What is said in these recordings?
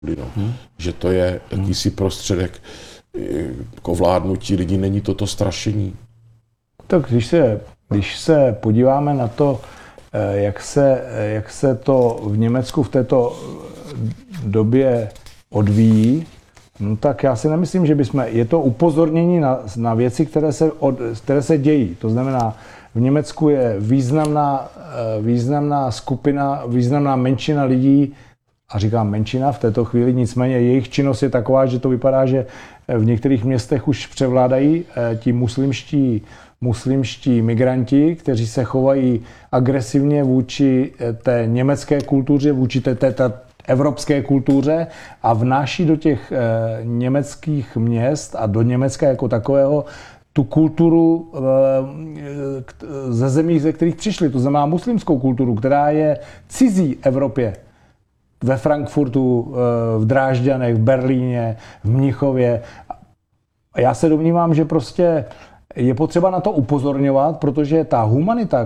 že to je jakýsi prostředek k ovládnutí lidí, není to strašení. Tak když se podíváme na to, jak se to v Německu v této době odvíjí, no tak já si nemyslím, že je to upozornění na věci, které se dějí. To znamená, v Německu je významná skupina, významná menšina lidí, a říkám menšina v této chvíli, nicméně jejich činnost je taková, že to vypadá, že v některých městech už převládají ti muslimští migranti, kteří se chovají agresivně vůči té německé kultuře, vůči té evropské kultuře a vnáší do těch německých měst a do Německa jako takového tu kulturu ze zemí, ze kterých přišli. To znamená muslimskou kulturu, která je cizí Evropě. Ve Frankfurtu, v Drážďanech, v Berlíně, v Mnichově. Já se domnívám, že prostě je potřeba na to upozorňovat, protože ta humanita,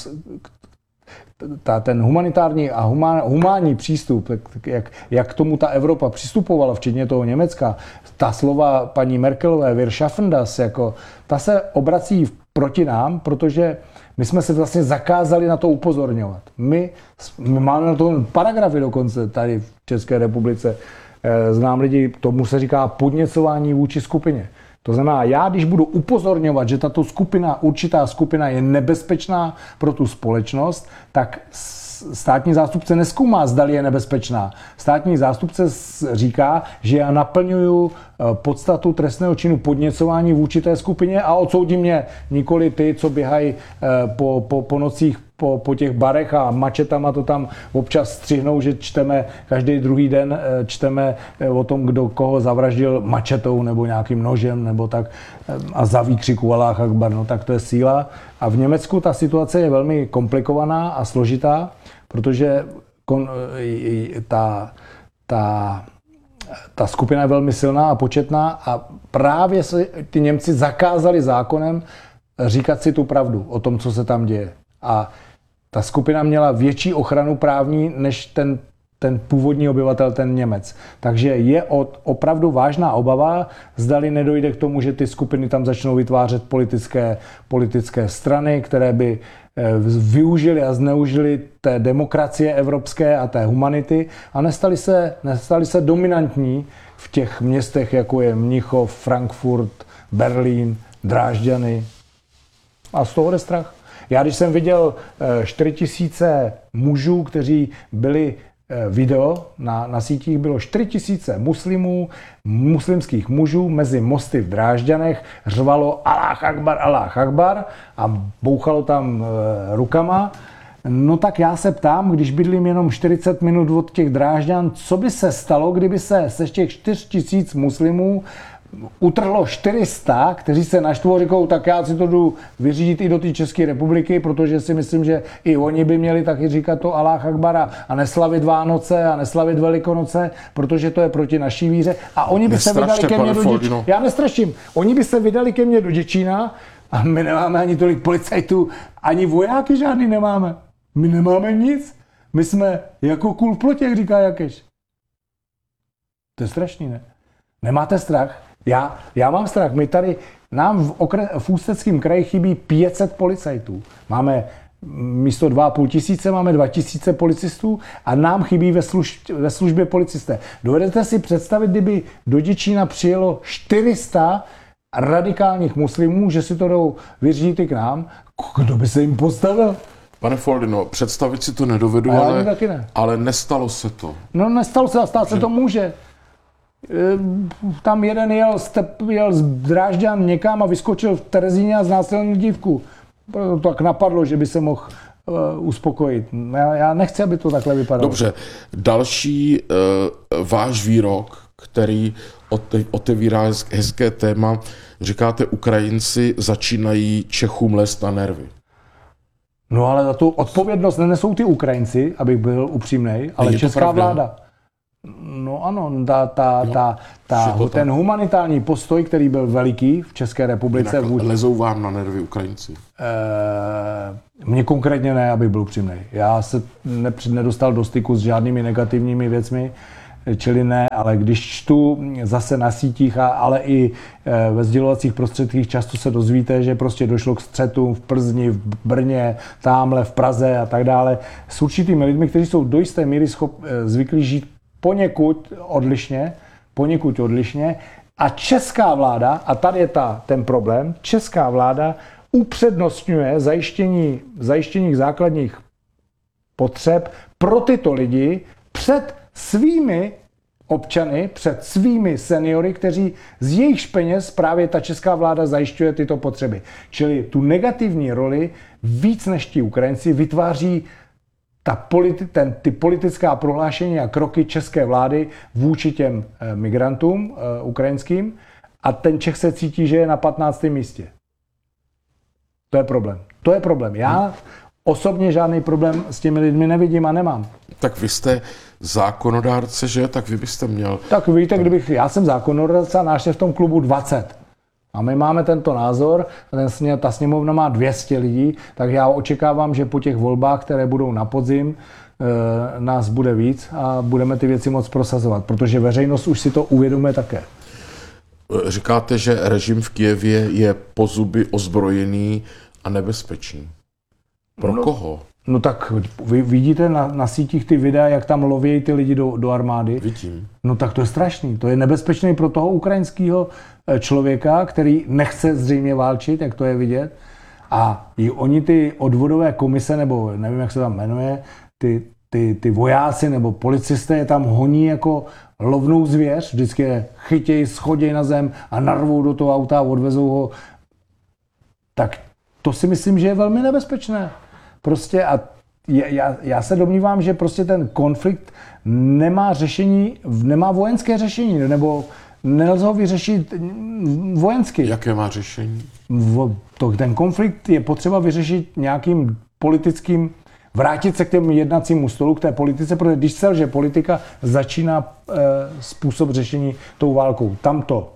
ten humanitární a humánní přístup, jak k tomu ta Evropa přistupovala, včetně toho Německa, ta slova paní Merkelové, wir schaffen das, ta se obrací proti nám, protože my jsme se vlastně zakázali na to upozorňovat. My máme na to paragrafy dokonce tady v České republice. Znám lidi, tomu se říká podněcování vůči skupině. To znamená, já když budu upozorňovat, že tato určitá skupina je nebezpečná pro tu společnost, tak státní zástupce nezkoumá, zdali je nebezpečná. Státní zástupce říká, že já naplňuju podstatu trestného činu podněcování vůči té skupině a odsoudí mě, nikoli ty, co běhají po nocích po těch barech a mačetama to tam občas střihnou, že čteme každý druhý den o tom, kdo koho zavraždil mačetou nebo nějakým nožem nebo tak a za výkřiku Alláh Akbar, no tak to je síla. A v Německu ta situace je velmi komplikovaná a složitá, protože ta skupina je velmi silná a početná a právě se ty Němci zakázali zákonem říkat si tu pravdu o tom, co se tam děje. A ta skupina měla větší ochranu právní než ten původní obyvatel, ten Němec. Takže je opravdu vážná obava, zdali nedojde k tomu, že ty skupiny tam začnou vytvářet politické strany, které by využili a zneužili té demokracie evropské a té humanity a nestali se dominantní v těch městech, jako je Mnichov, Frankfurt, Berlín, Drážďany. A z toho jde strach. Já když jsem viděl 4000 mužů, kteří byli video na sítích, bylo 4000 muslimských mužů mezi mosty v Drážďanech, řvalo Alláh Akbar a bouchalo tam rukama. No tak já se ptám, když bydlím jenom 40 minut od těch Drážďan, co by se stalo, kdyby se z těch 4000 muslimů utrhlo 400, kteří se naštvou a říkou, tak já si to jdu vyřídit i do té České republiky, protože si myslím, že i oni by měli taky říkat to Alláh Akbar a neslavit Vánoce a neslavit Velikonoce, protože to je proti naší víře. A oni by se vydali ke mně do Děčína. Já nestraším. Oni by se vydali ke mně do Děčína a my nemáme ani tolik policajtů, ani vojáky žádný nemáme. My nemáme nic. My jsme jako kůl v plotě, jak říká Jakeš. To je strašný, ne? Nemáte strach? Já mám strach. Nám v Ústeckém kraji chybí 500 policajtů. Máme místo 2500 máme 2000 policistů a nám chybí ve službě policisté. Dovedete si představit, kdyby do Děčína přijelo 400 radikálních muslimů, že si to jdou vyřídit i k nám? Kdo by se jim postavil? Pane Foldino, představit si to nedovedu, ale nestalo se to. No nestalo se a stát se to může. Tam jeden jel z Drážďan někam a vyskočil v Terezíně a znásilnil dívku. Tak napadlo, že by se mohl uspokojit. Já nechci, aby to takhle vypadalo. Dobře, další váš výrok, který otevírá hezké téma, říkáte, Ukrajinci začínají Čechům lézt na nervy. No ale za tu odpovědnost nenesou ty Ukrajinci, abych byl upřímnej, ale česká vláda. No ano, ten humanitární postoj, který byl veliký v České republice. Lezou vám na nervy Ukrajinci? Mně konkrétně ne, abych byl upřímnej. Já se nedostal do styku s žádnými negativními věcmi. čili ne, ale když čtu zase na sítích, ale i ve sdělovacích prostředcích často se dozvíte, že prostě došlo k střetům v Plzni, v Brně, támhle v Praze a tak dále s určitými lidmi, kteří jsou do jisté míry zvyklí žít poněkud odlišně a česká vláda, a tady je ten problém, česká vláda upřednostňuje zajištění základních potřeb pro tyto lidi před svými občany, před svými seniory, kteří z jejich peněz právě ta česká vláda zajišťuje tyto potřeby. Čili tu negativní roli víc než ti Ukrajinci vytváří ty politická prohlášení a kroky české vlády vůči těm migrantům ukrajinským a ten Čech se cítí, že je na 15. místě. To je problém. Já osobně žádný problém s těmi lidmi nevidím a nemám. Tak vy jste zákonodárce, že? Tak vy byste měl... Tak víte, já jsem zákonodárce a náš je v tom klubu 20. A my máme tento názor, ta sněmovna má 200 lidí, tak já očekávám, že po těch volbách, které budou na podzim, nás bude víc a budeme ty věci moc prosazovat, protože veřejnost už si to uvědomuje také. Říkáte, že režim v Kyjevě je po zuby ozbrojený a nebezpečný. Pro koho? No tak vy vidíte na sítích ty videa, jak tam lovějí ty lidi do armády. Vidím. No tak to je strašný. To je nebezpečný pro toho ukrajinského člověka, který nechce zřejmě válčit, jak to je vidět. A i oni ty odvodové komise, nebo nevím, jak se tam jmenuje, ty vojáci nebo policisté je tam honí jako lovnou zvěř. Vždycky je chytějí, schodějí na zem a narvou do toho auta a odvezou ho. Tak to si myslím, že je velmi nebezpečné. Prostě a já se domnívám, že prostě ten konflikt nemá řešení, nemá vojenské řešení, nebo nelze ho vyřešit vojensky. Jaké má řešení? Ten konflikt je potřeba vyřešit nějakým politickým, vrátit se k těm jednacímu stolu, k té politice, protože když se lže politika, začíná způsob řešení tou válkou. Tamto.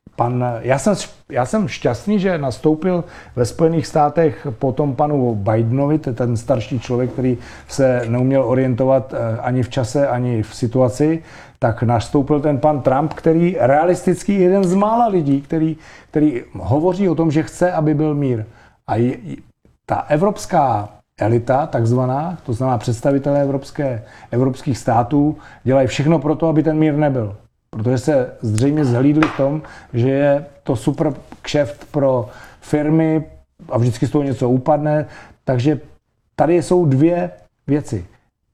Já jsem šťastný, že nastoupil ve Spojených státech po tom panu Bidenovi, ten starší člověk, který se neuměl orientovat ani v čase, ani v situaci, tak nastoupil ten pan Trump, který realisticky je jeden z mála lidí, který hovoří o tom, že chce, aby byl mír. A ta evropská elita, takzvaná, to znamená představitelé evropských států, dělají všechno pro to, aby ten mír nebyl. Protože se zřejmě zhlídli v tom, že je to super kšeft pro firmy a vždycky z toho něco upadne. Takže tady jsou dvě věci.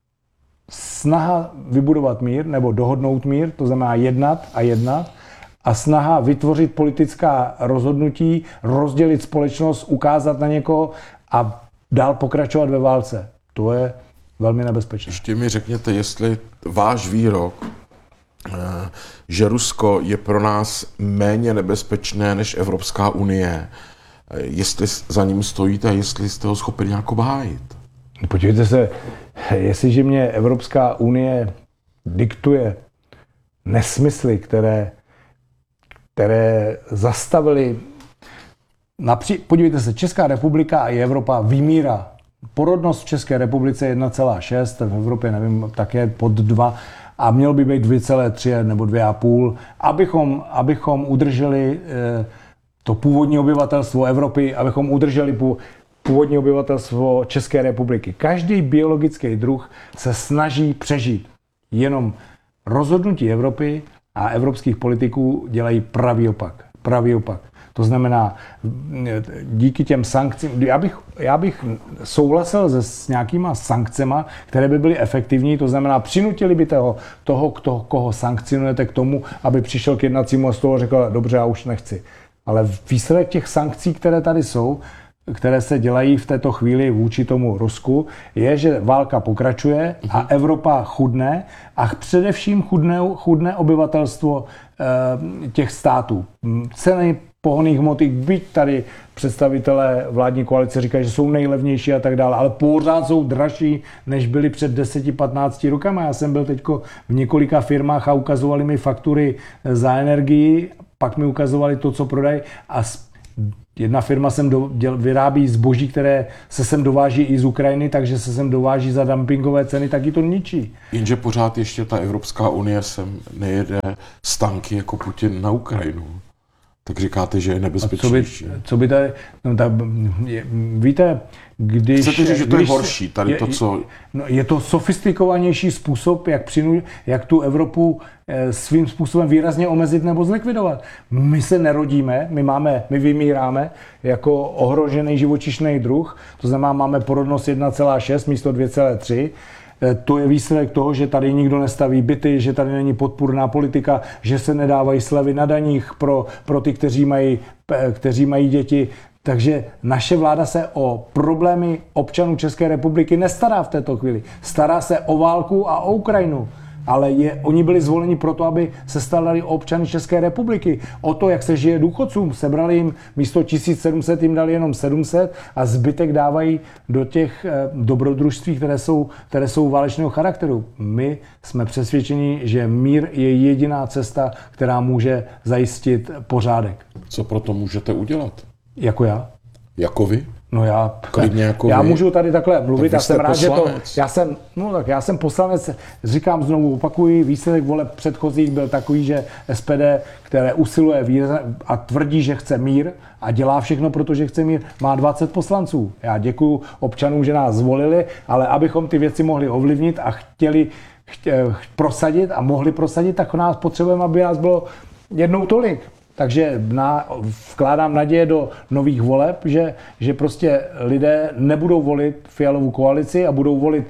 Snaha vybudovat mír nebo dohodnout mír, to znamená jednat a snaha vytvořit politická rozhodnutí, rozdělit společnost, ukázat na někoho a dál pokračovat ve válce. To je velmi nebezpečné. Ještě mi řekněte, jestli váš výrok, že Rusko je pro nás méně nebezpečné než Evropská unie, jestli za ním stojíte a jestli jste ho schopni nějak obhájit. Podívejte se, jestliže mě Evropská unie diktuje nesmysly, které zastavily. Podívejte se, Česká republika a i Evropa vymírá. Porodnost v České republice je 1,6, v Evropě nevím, také pod 2 a mělo by být 2,3 nebo 2,5, abychom udrželi to původní obyvatelstvo Evropy, abychom udrželi původní obyvatelstvo České republiky. Každý biologický druh se snaží přežít. Jenom rozhodnutí Evropy a evropských politiků dělají pravý opak. To znamená, díky těm sankcím, já bych souhlasil s nějakýma sankcema, které by byly efektivní, to znamená, přinutili by toho, koho sankcionujete k tomu, aby přišel k jednacímu stolu a řekl, dobře, já už nechci. Ale výsledek těch sankcí, které tady jsou, které se dělají v této chvíli vůči tomu Rusku, je, že válka pokračuje a Evropa chudne a především chudne obyvatelstvo těch států. Ceny pohonných hmot, byť tady představitelé vládní koalice říkají, že jsou nejlevnější a tak dále, ale pořád jsou dražší, než byly před 10-15 rokama. Já jsem byl teďko v několika firmách a ukazovali mi faktury za energii, pak mi ukazovali to, co prodají a jedna firma sem vyrábí zboží, které se sem dováží i z Ukrajiny, takže se sem dováží za dumpingové ceny, taky to ničí. Jenže pořád ještě ta Evropská unie sem nejede s tanky jako Putin na Ukrajinu. Tak říkáte, že je nebezpečnější. Co by tady, víte, když... Chcete říct, že to je horší, tady to, co... No, je to sofistikovanější způsob, jak tu Evropu svým způsobem výrazně omezit nebo zlikvidovat. My se nerodíme, my vymíráme jako ohrožený živočišný druh, to znamená, máme porodnost 1,6 místo 2,3. To je výsledek toho, že tady nikdo nestaví byty, že tady není podpůrná politika, že se nedávají slevy na daních pro ty, kteří mají děti. Takže naše vláda se o problémy občanů České republiky nestará v této chvíli. Stará se o válku a o Ukrajinu. Ale oni byli zvoleni proto, aby se starali o občany České republiky. O to, jak se žije důchodcům. Sebrali jim místo 1700, jim dali jenom 700 a zbytek dávají do těch dobrodružství, které jsou válečného charakteru. My jsme přesvědčeni, že mír je jediná cesta, která může zajistit pořádek. Co proto můžete udělat? Jako já? Jako vy? No Klidně jako já vy. můžu tady takhle mluvit, já jsem rád, že to... Poslanec. Já jsem poslanec, říkám znovu, opakuji, výsledek voleb předchozích byl takový, že SPD, které usiluje a tvrdí, že chce mír a dělá všechno, protože chce mír, má 20 poslanců. Já děkuju občanům, že nás zvolili, ale abychom ty věci mohli ovlivnit a chtěli prosadit a mohli prosadit, tak nás potřebujeme, aby nás bylo jednou tolik. Takže vkládám naděje do nových voleb, že prostě lidé nebudou volit Fialovu koalici a budou volit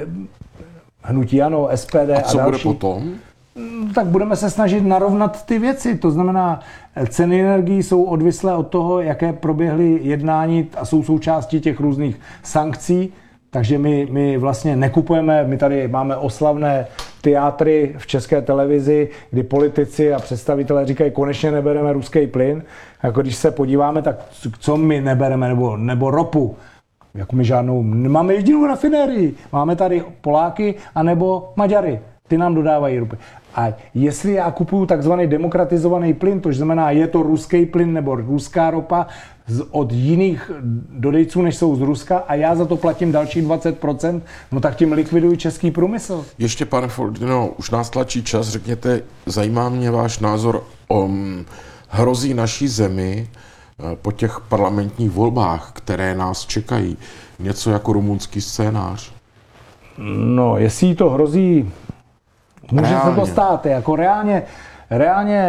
hnutí ANO, SPD a další. A co bude potom? Tak budeme se snažit narovnat ty věci. To znamená, ceny energií jsou odvislé od toho, jaké proběhly jednání a jsou součástí těch různých sankcí. Takže my vlastně nekupujeme, my tady máme oslavné teátry v České televizi, kdy politici a představitelé říkají, konečně nebereme ruský plyn. Jako když se podíváme, tak co my nebereme, nebo ropu. Jako my žádnou, nemáme jedinou rafinérii. Máme tady Poláky anebo Maďary. Ty nám dodávají ropy. A jestli já kupuju takzvaný demokratizovaný plyn, to znamená, je to ruský plyn nebo ruská ropa od jiných dodejců, než jsou z Ruska, a já za to platím další 20%, no tak tím likviduji český průmysl. Ještě, pane Foldyno, už nás tlačí čas, řekněte, zajímá mě váš názor, hrozí naší zemi po těch parlamentních volbách, které nás čekají, něco jako rumunský scénář? No, jestli to hrozí, může se to stát, jako reálně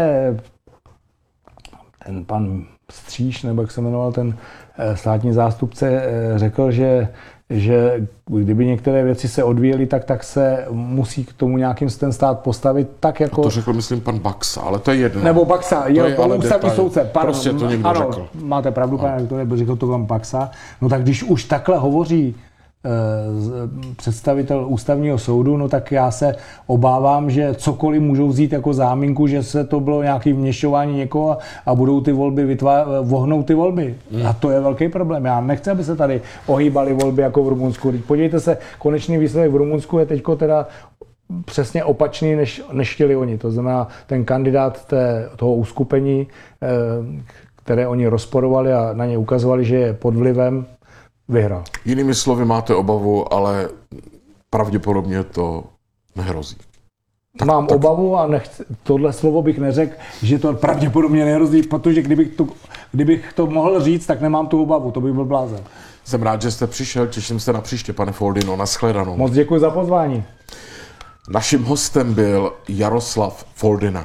ten pan Stříž, nebo jak se jmenoval ten státní zástupce, řekl, že kdyby některé věci se odvíjely, tak se musí k tomu nějakým ten stát postavit tak jako... A to řekl, myslím, pan Baxa, ale to je jedno. Nebo Baxa, ústavní soudce. Prostě to někdo řekl. Máte pravdu, pane doktore, řekl to pan Baxa. No tak když už takhle hovoří představitel ústavního soudu, no tak já se obávám, že cokoliv můžou vzít jako záminku, že se to bylo nějaké vměšování někoho a budou ty volby vohnou ty volby. A to je velký problém. Já nechci, aby se tady ohýbaly volby jako v Rumunsku. Podívejte se, konečný výsledek v Rumunsku je teďko teda přesně opačný, než chtěli oni. To znamená, ten kandidát toho uskupení, které oni rozporovali a na ně ukazovali, že je pod vlivem, vyhrál. Jinými slovy, máte obavu, ale pravděpodobně to nehrozí. Mám obavu a tohle slovo bych neřekl, že to pravděpodobně nehrozí, protože kdybych to mohl říct, tak nemám tu obavu, to bych byl blázen. Jsem rád, že jste přišel, těším se na příště, pane Foldyno, nashledanou. Moc děkuji za pozvání. Naším hostem byl Jaroslav Foldyna.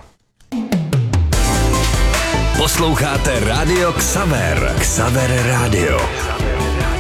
Posloucháte Rádio Xaver. Xaver Rádio.